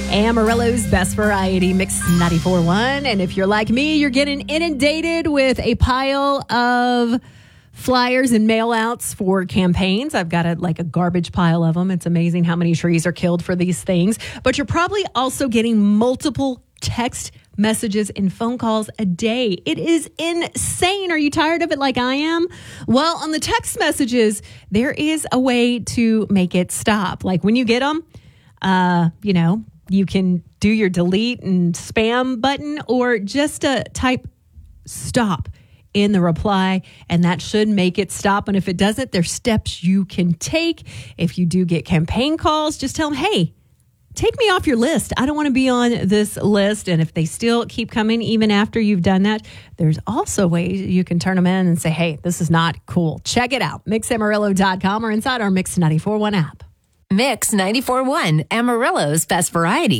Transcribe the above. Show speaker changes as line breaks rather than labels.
Amarillo's best variety, Mix 94.1. And if you're like me, you're getting inundated with a pile of flyers and mail outs for campaigns. I've got a garbage pile of them. It's amazing how many trees are killed for these things. But you're probably also getting multiple text messages and phone calls a day. It is insane. Are you tired of it like I am? Well, on the text messages, there is a way to make it stop. Like when you get them, you can do your delete and spam button or just type stop in the reply, and that should make it stop. And if it doesn't, there's steps you can take. If you do get campaign calls, just tell them, hey, take me off your list. I don't want to be on this list. And if they still keep coming even after you've done that, there's also ways you can turn them in and say, hey, this is not cool. Check it out. MixAmarillo.com or inside our Mix 94.1 app.
Mix 94.1, Amarillo's best variety.